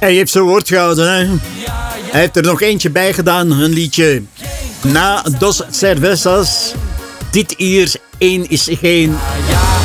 Hij heeft zijn woord gehouden, hè. Hij heeft er nog eentje bij gedaan, een liedje. Na dos cervezas, dit hier één is geen...